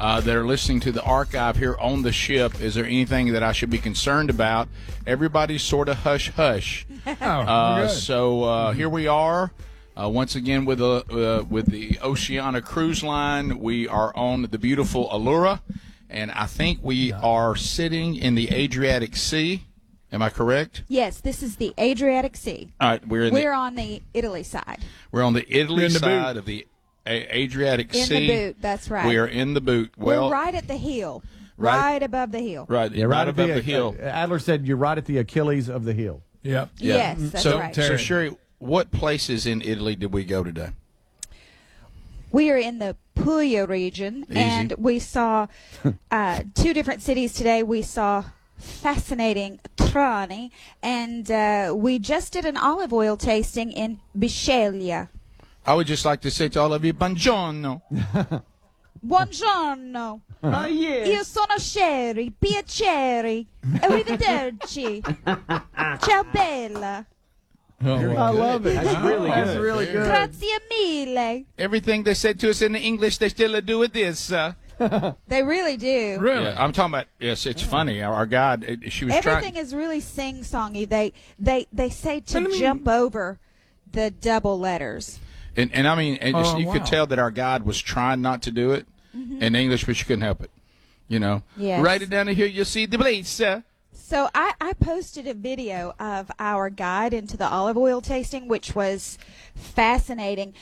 that are listening to the archive here on the ship, is there anything that I should be concerned about? Everybody's sort of hush-hush. Here we are. Once again with the Oceania Cruise Line. We are on the beautiful Allura, and I think we are sitting in the Adriatic Sea. Am I correct? Yes, this is the Adriatic Sea. All right, we're on the Italy side. We're on the Italy side of the Adriatic Sea. In the boot, that's right. We are in the boot. Well, we're right at the heel. Right above the heel. Right, right above the heel. Adler said you're right at the Achilles of the heel. Yep. Yeah. Yes, that's right. So, Sherry, what places in Italy did we go today? We are in the Puglia region, and we saw 2 different cities today. We saw fascinating Trani, and we just did an olive oil tasting in Bisceglie. I would just like to say to all of you, buongiorno. Buongiorno. Yes. Io sono Sherry. Piacere. Arrivederci. Ciao bella. I love it. That's really good. That's really good. Grazie mille. Everything they said to us in the English, they still do with this. They really do. Really? Yeah, I'm talking about. Yes, it's funny. Our guide, she was Everything trying. is really sing-songy. They say to jump over the double letters. And I mean, you could tell that our guide was trying not to do it in English, but she couldn't help it. You know, Yes. Write it down here. You'll see the place. So I posted a video of our guide into the olive oil tasting, which was fascinating.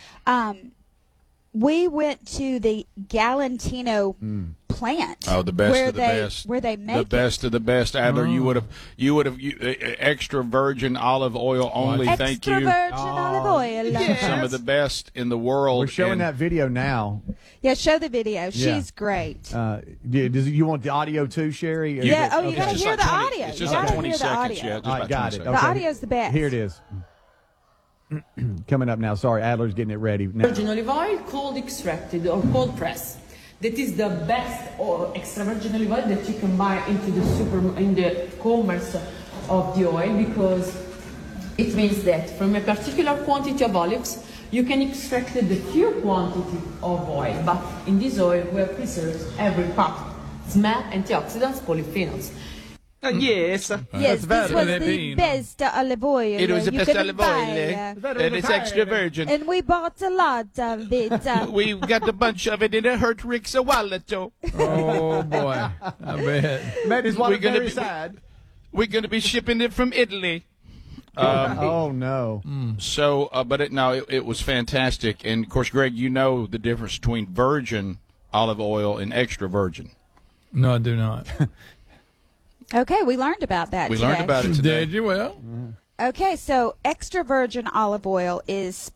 We went to the Galantino plant. Oh, the best of the best. Where they make the best of the best. Adler, you would have extra virgin olive oil only. Thank you. Extra virgin olive oil. Yes. Some of the best in the world. We're showing that video now. Yeah, show the video. Yeah. She's great. Does you want the audio too, Sherry? Or Yeah. Oh, you It's gotta just hear like the 20 audio. It's You just like gotta 20 hear the seconds. audio. Yeah, just All about right, got 20 it. seconds. The audio's the best. Here it is. Coming up now. Sorry, Adler's getting it ready. Now. Virgin olive oil, cold extracted or cold press. That is the best or extra virgin olive oil that you can buy in the commerce of the oil, because it means that from a particular quantity of olives you can extract the pure quantity of oil, but in this oil we have preserved every part: smell, antioxidants, polyphenols. Yes. Yes, this was the bean. best olive oil. It was the you best could olive buy, oil. And it's extra virgin. And we bought a lot of it. We got a bunch of it, and it hurt Rick's wallet, too. Oh, boy. I bet. Made his wife We're gonna very be- sad. We're going to be shipping it from Italy. Oh, no. So, it was fantastic. And, of course, Greg, you know the difference between virgin olive oil and extra virgin. No, I do not. Okay, we learned about that We today. learned about it today. Did you? Well, Okay, so extra virgin olive oil is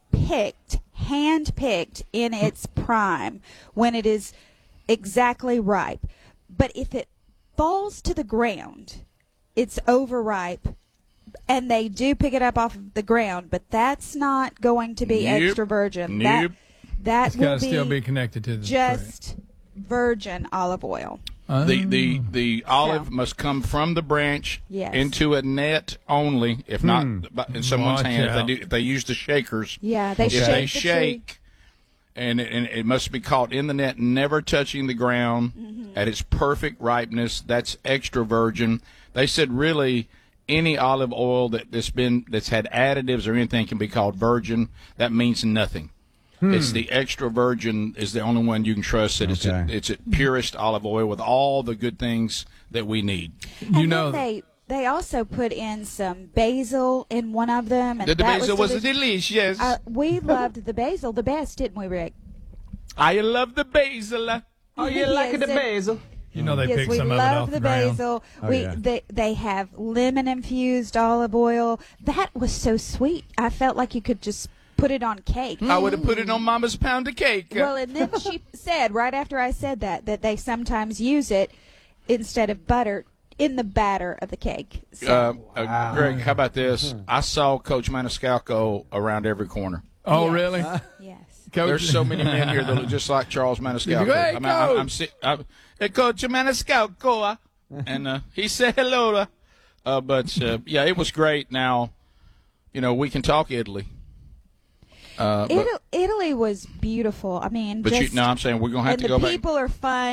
hand-picked in its prime when it is exactly ripe. But if it falls to the ground, it's overripe, and they do pick it up off of the ground, but that's not going to be Nope. extra virgin. Nope. That it's will got to still be connected to the tree. just virgin olive oil. The olive must come from the branch Yes. into a net only, if not in someone's Watch hand. out. If they use the shakers. Yeah, they If shake they the shake, and it must be caught in the net, never touching the ground at its perfect ripeness. That's extra virgin. They said really any olive oil that's had additives or anything can be called virgin. That means nothing. It's the extra virgin is the only one you can trust. That it's a purest olive oil with all the good things that we need. And then they also put in some basil in one of them. And The that basil was delicious. delicious. We loved the basil the best, didn't we, Rick? I love the basil. Oh, you like the basil? You know they Yes, pick we some of it love off the ground. basil. Oh, yeah. They have lemon infused olive oil. That was so sweet. I felt like you could just put it on cake. I would have put it on Mama's pound of cake. Well, and then she said right after I said that they sometimes use it instead of butter in the batter of the cake. So, Greg, how about this? I saw Coach Maniscalco around every corner. Oh, Yes. really? yes. Coach? There's so many men here that look just like Charles Maniscalco. Hey, I'm Coach Maniscalco, and he said hello. But it was great. Now, we can talk Italy. Italy was beautiful. I mean, But I'm saying we're gonna have and to go the back. people are fun.